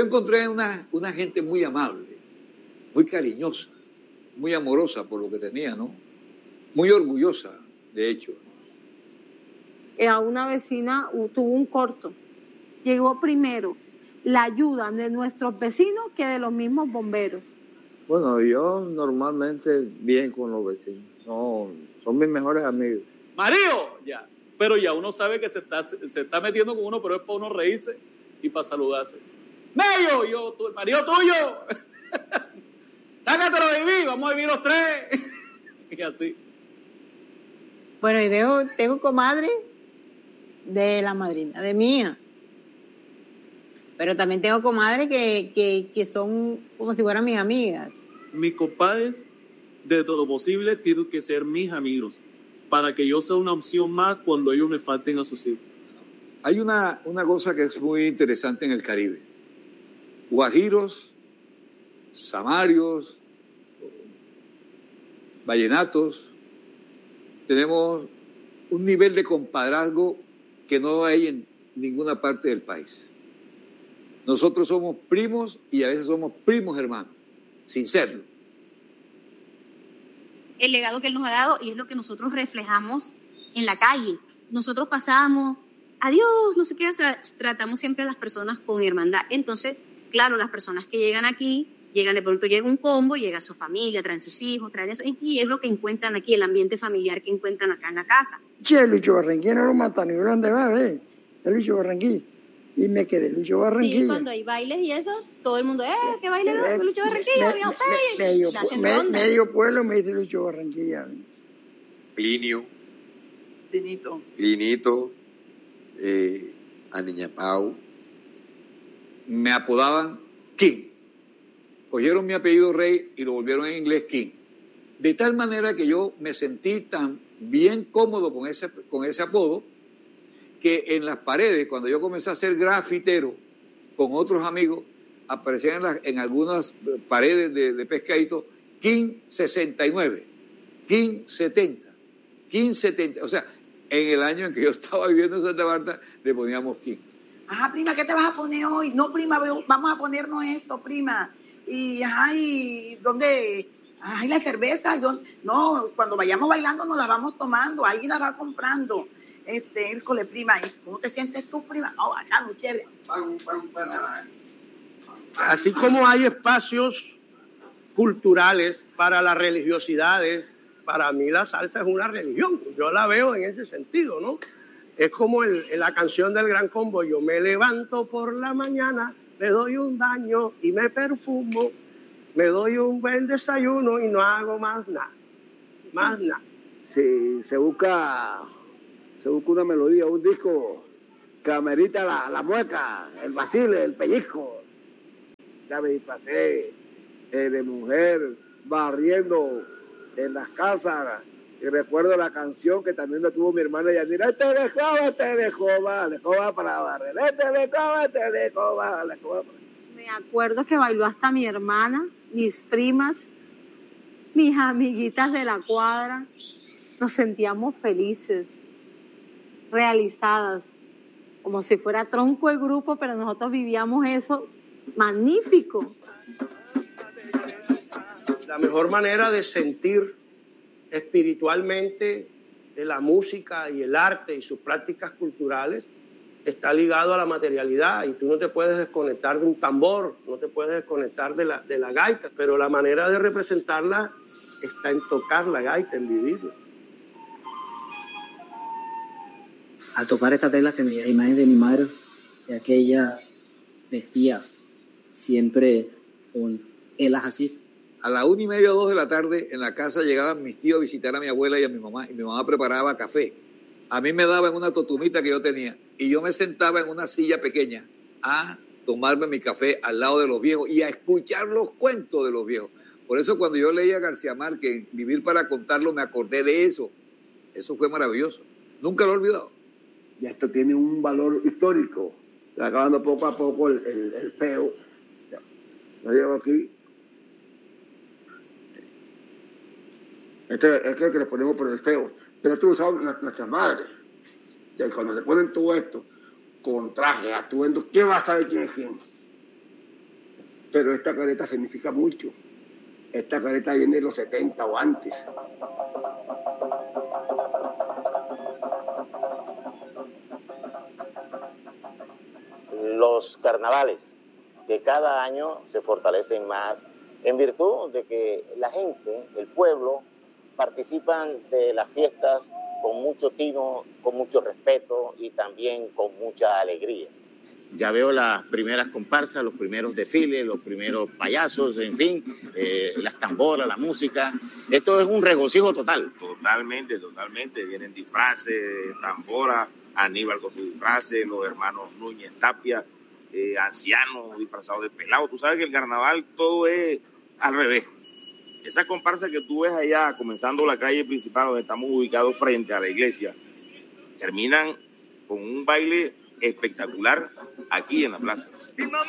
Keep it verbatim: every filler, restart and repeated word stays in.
encontré una, una gente muy amable, muy cariñosa, muy amorosa por lo que tenía, ¿no? Muy orgullosa, de hecho. A una vecina tuvo un corto. Llegó primero la ayuda de nuestros vecinos que de los mismos bomberos. Bueno, yo normalmente bien con los vecinos. No, son mis mejores amigos. Mario, ya. Pero ya uno sabe que se está, se está metiendo con uno, pero es para uno reírse y para saludarse. Mario, yo, tú, el marido tuyo. Sácatelo de vivir, vamos a vivir los tres. Y así. Bueno, y tengo, tengo comadre de la madrina, de mía. Pero también tengo comadres que, que, que son como si fueran mis amigas. Mis compadres, de todo lo posible, tienen que ser mis amigos, para que yo sea una opción más cuando ellos me falten a sus hijos. Hay una, una cosa que es muy interesante en el Caribe. Guajiros, samarios, vallenatos, tenemos un nivel de compadrazgo que no hay en ninguna parte del país. Nosotros somos primos y a veces somos primos hermanos, sin serlo. El legado que él nos ha dado y es lo que nosotros reflejamos en la calle. Nosotros pasábamos, adiós, no sé qué, o sea, tratamos siempre a las personas con hermandad. Entonces, claro, las personas que llegan aquí, llegan de pronto, llega un combo, llega su familia, traen sus hijos, traen eso, y es lo que encuentran aquí, el ambiente familiar que encuentran acá en la casa. Che, Lucho Barranquilla no lo matan, ni dónde va, ve, es Lucho Barranquilla. Y me quedé Lucho Barranquilla. Sí, cuando hay bailes y eso, todo el mundo, eh, ¿qué baile no? Lucho Barranquilla, me, me, medio, me, medio pueblo me dice Lucho Barranquilla. Plinio. Plinito. Plinito. Eh, a Niña Pau. Me apodaban King. Cogieron mi apellido Rey y lo volvieron en inglés King. De tal manera que yo me sentí tan bien cómodo con ese, con ese apodo, que en las paredes, cuando yo comencé a ser grafitero con otros amigos, aparecían en, las, en algunas paredes de, de pescadito King sesenta y nueve, King setenta, King setenta. O sea, en el año en que yo estaba viviendo en Santa Marta, le poníamos King. Ajá, prima, ¿qué te vas a poner hoy? No, prima, vamos a ponernos esto, prima. Y, ajá, ¿y dónde? Ay, la cerveza. Yo, no, cuando vayamos bailando nos la vamos tomando, alguien la va comprando. Este, Hércules, prima, ¿cómo te sientes tú, prima? Oh, acá, muy chévere. Así como hay espacios culturales para las religiosidades, para mí la salsa es una religión. Yo la veo en ese sentido, ¿no? Es como el, la canción del Gran Combo. Yo me levanto por la mañana, me doy un baño y me perfumo, me doy un buen desayuno y no hago más nada. Más nada. Si se busca... Se busca una melodía, un disco que amerita la, la mueca, el vacile, el pellizco. Ya me disfracé eh, de mujer barriendo en las casas. Y recuerdo la canción que también me tuvo mi hermana Yanira. Este de escoba, este de escoba, la escoba para barrer. Este de escoba, este de escoba, la escoba para... Me acuerdo que bailó hasta mi hermana, mis primas, mis amiguitas de la cuadra. Nos sentíamos felices, realizadas, como si fuera tronco el grupo, pero nosotros vivíamos eso magnífico. La mejor manera de sentir espiritualmente de la música y el arte y sus prácticas culturales está ligado a la materialidad, y tú no te puedes desconectar de un tambor, no te puedes desconectar de la, de la gaita, pero la manera de representarla está en tocar la gaita, en vivirla. Al tocar esta tela se me veía la imagen de mi madre, ya que ella vestía siempre con telas así. A la una y media o dos de la tarde en la casa llegaban mis tíos a visitar a mi abuela y a mi mamá, y mi mamá preparaba café. A mí me daban una totumita que yo tenía y yo me sentaba en una silla pequeña a tomarme mi café al lado de los viejos y a escuchar los cuentos de los viejos. Por eso cuando yo leía a García Márquez, Vivir para contarlo, me acordé de eso. Eso fue maravilloso. Nunca lo he olvidado. Y esto tiene un valor histórico. Está acabando poco a poco el, el, el peo. Lo llevo aquí. Este es que le ponemos por el feo. Pero esto lo usaban nuestras madres. Y cuando se ponen todo esto, con traje, atuendo, ¿quién va a saber quién es quién? pero esta careta significa mucho. Esta careta viene de los setenta o antes. Los carnavales que cada año se fortalecen más en virtud de que la gente, el pueblo, participan de las fiestas con mucho tino, con mucho respeto y también con mucha alegría. Ya veo las primeras comparsas, los primeros desfiles, los primeros payasos, en fin, eh, las tamboras, la música. Esto es un regocijo total. Totalmente, totalmente. Vienen disfraces, tamboras, Aníbal con su disfraces, los hermanos Núñez Tapia, eh, ancianos disfrazados de pelado. Tú sabes que el carnaval todo es al revés. Esa comparsa que tú ves allá, comenzando la calle principal donde estamos ubicados frente a la iglesia, terminan con un baile espectacular aquí en la plaza.